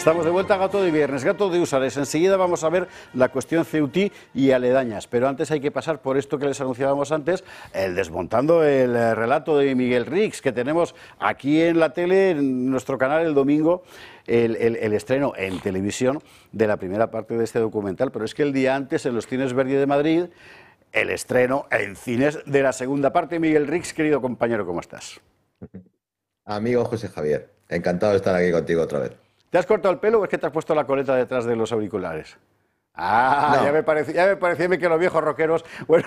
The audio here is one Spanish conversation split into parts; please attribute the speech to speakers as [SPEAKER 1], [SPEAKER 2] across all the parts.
[SPEAKER 1] Estamos de vuelta a Gato de Viernes, Gato de Usares. Enseguida vamos a ver la cuestión Ceutí y aledañas, pero antes hay que pasar por esto que les anunciábamos antes, el desmontando el relato de Miguel Rix, que tenemos aquí en la tele, en nuestro canal el domingo, el estreno en televisión de la primera parte de este documental, pero es que el día antes en los cines Verdi de Madrid, el estreno en cines de la segunda parte. Miguel Rix, querido compañero, ¿cómo estás?
[SPEAKER 2] Amigo José Javier, encantado de estar aquí contigo otra vez.
[SPEAKER 1] ¿Te has cortado el pelo o es que te has puesto la coleta detrás de los auriculares? Ah,
[SPEAKER 2] No,
[SPEAKER 1] ya me parecía que los viejos rockeros... Bueno,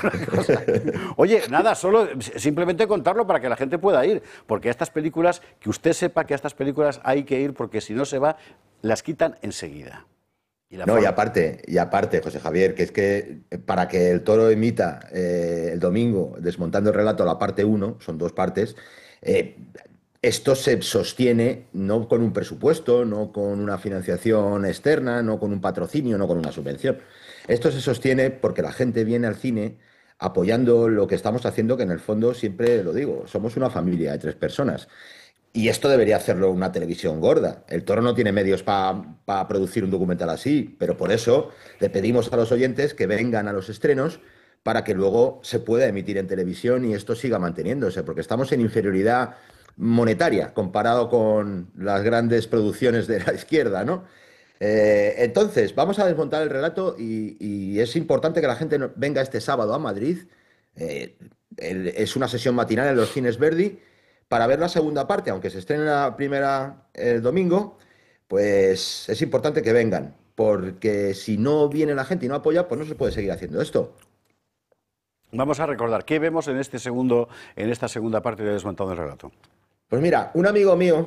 [SPEAKER 1] oye, nada, solo simplemente contarlo para que la gente pueda ir, porque a estas películas, que usted sepa que a estas películas hay que ir, porque si no se va, las quitan enseguida.
[SPEAKER 2] no, y aparte, José Javier, que es que para que el Toro emita el domingo, desmontando el relato, la parte uno, son dos partes, eh, esto se sostiene no con un presupuesto, no con una financiación externa, no con un patrocinio, no con una subvención. Esto se sostiene porque la gente viene al cine apoyando lo que estamos haciendo, que en el fondo siempre lo digo, somos una familia de tres personas. Y esto debería hacerlo una televisión gorda. El Toro no tiene medios para producir un documental así, pero por eso le pedimos a los oyentes que vengan a los estrenos para que luego se pueda emitir en televisión y esto siga manteniéndose, porque estamos en inferioridad monetaria comparado con las grandes producciones de la izquierda, ¿no? Entonces, vamos a desmontar el relato y es importante que la gente venga este sábado a Madrid. Eh, es una sesión matinal en los cines Verdi para ver la segunda parte, aunque se estrene la primera el domingo, pues es importante que vengan, porque si no viene la gente y no apoya, pues no se puede seguir haciendo esto.
[SPEAKER 1] Vamos a recordar, ¿qué vemos en esta segunda parte de Desmontando el relato?
[SPEAKER 2] Pues mira, un amigo mío,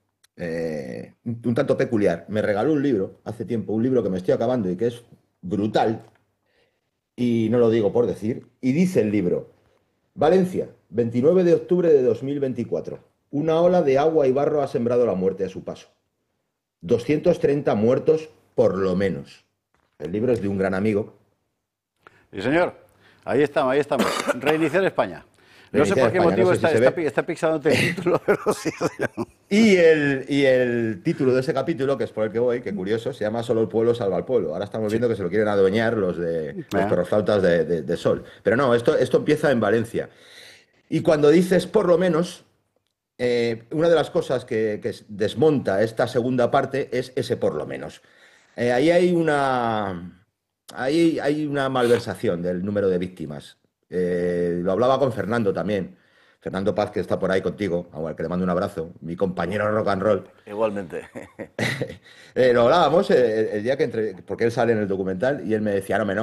[SPEAKER 2] un tanto peculiar, me regaló un libro hace tiempo, un libro que me estoy acabando y que es brutal, y no lo digo por decir, y dice el libro: Valencia, 29 de octubre de 2024. Una ola de agua y barro ha sembrado la muerte a su paso. 230 muertos por lo menos. El libro es de un gran amigo.
[SPEAKER 1] Sí, señor. Ahí estamos, ahí estamos. Reiniciar España. No sé
[SPEAKER 2] Reiniciar
[SPEAKER 1] por qué
[SPEAKER 2] España, no
[SPEAKER 1] motivo
[SPEAKER 2] sé si se ve.
[SPEAKER 1] está pixándote el título, pero sí, señor.
[SPEAKER 2] Y el título de ese capítulo, que es por el que voy, que curioso, se llama Solo el pueblo salva al pueblo. Ahora estamos viendo que se lo quieren adueñar los perroflautas de Sol. Pero no, esto empieza en Valencia. Y cuando dices por lo menos, una de las cosas que desmonta esta segunda parte es ese por lo menos. Ahí hay una malversación del número de víctimas. Lo hablaba con Fernando también. Fernando Paz, que está por ahí contigo, al que le mando un abrazo, mi compañero rock and roll.
[SPEAKER 3] Igualmente.
[SPEAKER 2] Lo hablábamos el día porque él sale en el documental y él me decía, no,